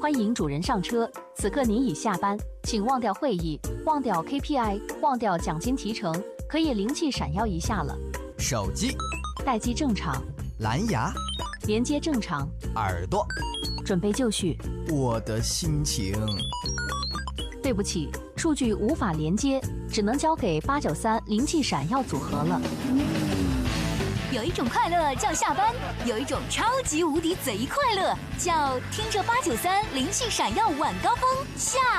欢迎主人上车。此刻您已下班，请忘掉会议，忘掉 KPI， 忘掉奖金提成，可以灵气闪耀一下了。 手机待机正常， 蓝牙连接正常， 耳朵准备就绪。 我的心情。 对不起，数据无法连接，只能交给893灵气闪耀组合了。 有一种快乐叫下班，有一种超级无敌贼快乐叫听着893灵气闪耀晚高峰下。